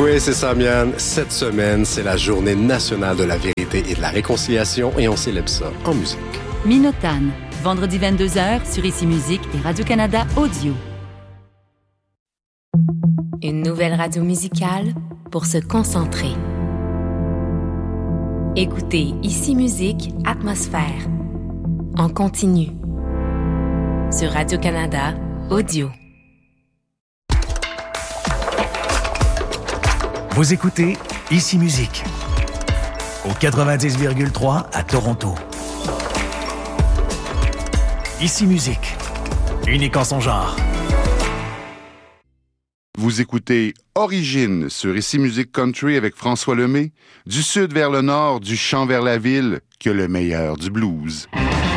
Oui, c'est Samian. Cette semaine, c'est la journée nationale de la vérité et de la réconciliation et on célèbre ça en musique. Minotane, vendredi 22h sur Ici Musique et Radio-Canada Audio. Une nouvelle radio musicale pour se concentrer. Écoutez Ici Musique Atmosphère en continu sur Radio-Canada Audio. Vous écoutez Ici Musique au 90,3 à Toronto. Ici Musique, unique en son genre. Vous écoutez Origine sur Ici Musique Country avec François Lemay. Du sud vers le nord, du chant vers la ville, que le meilleur du blues.